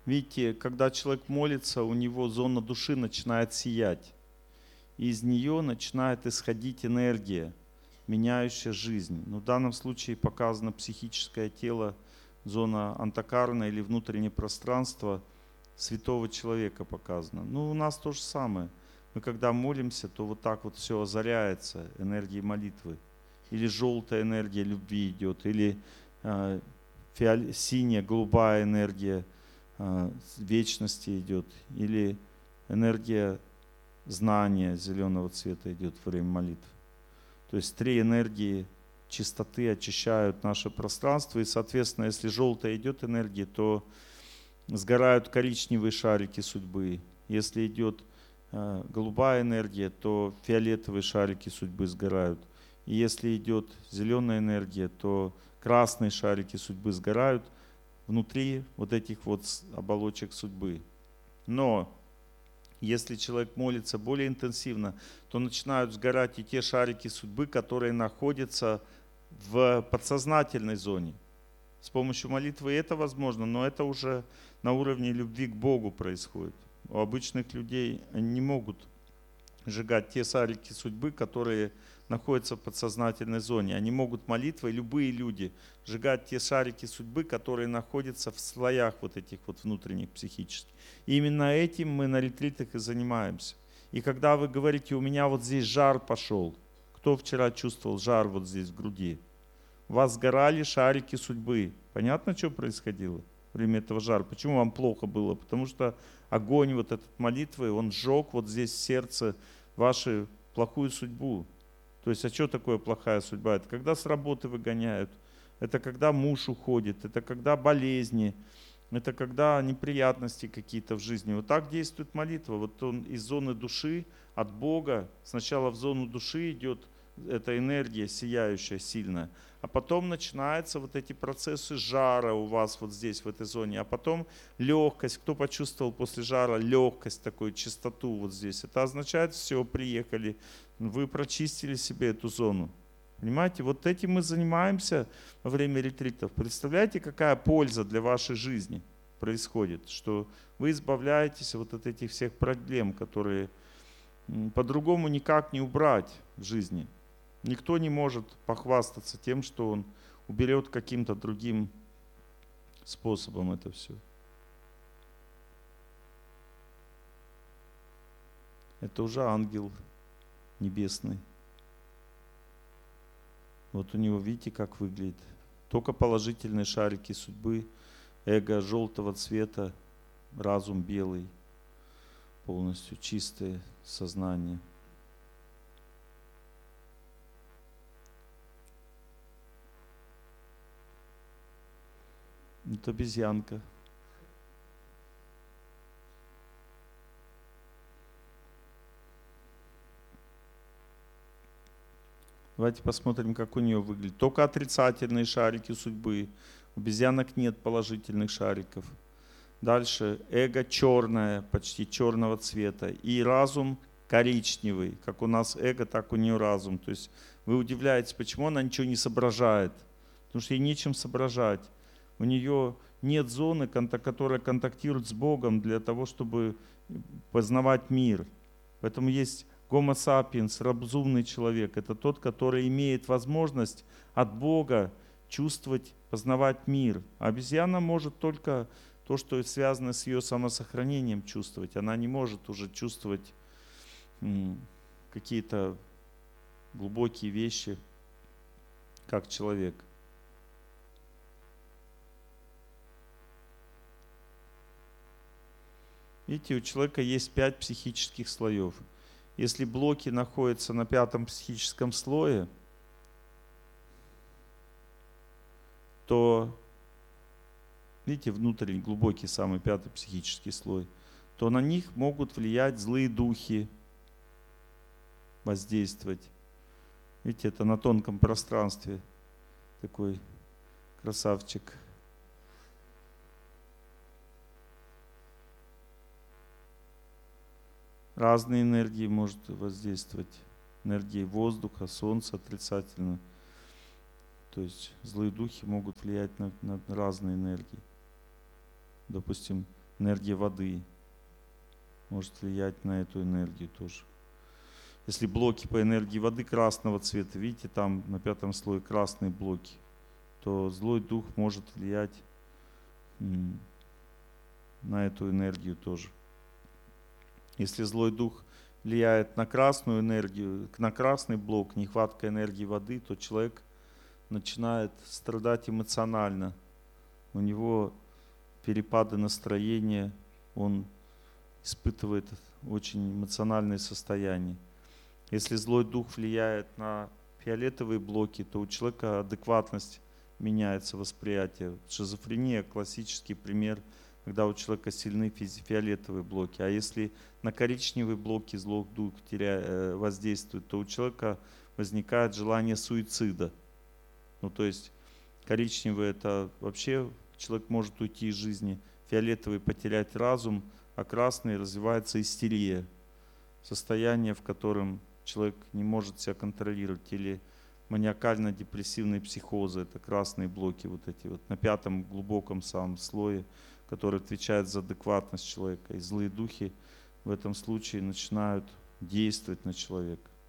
Видите, когда человек молится, у него зона души начинает сиять. И из нее начинает исходить энергия, меняющая жизнь. Но в данном случае показано психическое тело, зона антакарна или внутреннее пространство святого человека показано. Ну, у нас то же самое. Мы когда молимся, то вот так вот все озаряется энергией молитвы. Или желтая энергия любви идет, или синяя, голубая энергия вечности идет, или энергия знания зеленого цвета идет во время молитвы. То есть 3 энергии чистоты очищают наше пространство, и, соответственно, если желтая идет энергия, то сгорают коричневые шарики судьбы. Если идет голубая энергия, то фиолетовые шарики судьбы сгорают. И если идет зеленая энергия, то красные шарики судьбы сгорают внутри вот этих вот оболочек судьбы. Но если человек молится более интенсивно, то начинают сгорать и те шарики судьбы, которые находятся в подсознательной зоне. С помощью молитвы это возможно, но это уже на уровне любви к Богу происходит. У обычных людей они не могут сжигать те шарики судьбы, которые находятся в подсознательной зоне. Они могут молитвой, любые люди, сжигать те шарики судьбы, которые находятся в слоях вот этих вот внутренних психических. И именно этим мы на ретритах и занимаемся. И когда вы говорите, у меня вот здесь жар пошел, кто вчера чувствовал жар вот здесь в груди? У вас сгорали шарики судьбы. Понятно, что происходило во время этого жара? Почему вам плохо было? Потому что огонь вот этот молитвы, он сжег вот здесь в сердце вашу плохую судьбу. То есть, а что такое плохая судьба? Это когда с работы выгоняют, это когда муж уходит, это когда болезни, это когда неприятности какие-то в жизни. Вот так действует молитва. Вот он из зоны души, от Бога, сначала в зону души идет эта энергия сияющая, сильная, а потом начинаются вот эти процессы жара у вас вот здесь, в этой зоне, а потом легкость. Кто почувствовал после жара легкость, такую чистоту вот здесь? Это означает, все, приехали, вы прочистили себе эту зону. Понимаете, вот этим мы занимаемся во время ретритов. Представляете, какая польза для вашей жизни происходит, что вы избавляетесь вот от этих всех проблем, которые по-другому никак не убрать в жизни. Никто не может похвастаться тем, что он уберет каким-то другим способом это все. Это уже ангел небесный. Вот у него, видите, как выглядит. Только положительные шарики судьбы, эго желтого цвета, разум белый, полностью чистое сознание. Это обезьянка. Давайте посмотрим, как у нее выглядит. Только отрицательные шарики судьбы. У обезьянок нет положительных шариков. Дальше эго черное, почти черного цвета. И разум коричневый. Как у нас эго, так у нее разум. То есть вы удивляетесь, почему она ничего не соображает. Потому что ей нечем соображать. У нее нет зоны, которая контактирует с Богом для того, чтобы познавать мир. Поэтому есть Homo sapiens, разумный человек. Это тот, который имеет возможность от Бога чувствовать, познавать мир. А обезьяна может только то, что связано с ее самосохранением, чувствовать. Она не может уже чувствовать какие-то глубокие вещи, как человек. Видите, у человека есть 5 психических слоев. Если блоки находятся на 5-м психическом слое, то, видите, внутренний, глубокий самый 5-й психический слой, то на них могут влиять злые духи, воздействовать. Видите, это на тонком пространстве такой красавчик. Разные энергии может воздействовать. Энергии воздуха, солнца отрицательно. То есть злые духи могут влиять на разные энергии. Допустим, энергия воды может влиять на эту энергию тоже. Если блоки по энергии воды красного цвета, видите, там на 5 слое красные блоки, то злой дух может влиять на эту энергию тоже. Если злой дух влияет на красную энергию, на красный блок, нехватка энергии воды, то человек начинает страдать эмоционально. У него перепады настроения, он испытывает очень эмоциональное состояние. Если злой дух влияет на фиолетовые блоки, то у человека адекватность меняется, восприятие. Шизофрения – классический пример, когда у человека сильны фиолетовые блоки. А если на коричневые блоки злой дух воздействует, то у человека возникает желание суицида. Ну, то есть коричневый – это вообще человек может уйти из жизни, фиолетовый – потерять разум, а красный – развивается истерия. Состояние, в котором человек не может себя контролировать, или маниакально-депрессивные психозы, это красные блоки вот эти вот на 5 глубоком самом слое, который отвечает за адекватность человека. И злые духи в этом случае начинают действовать на человека.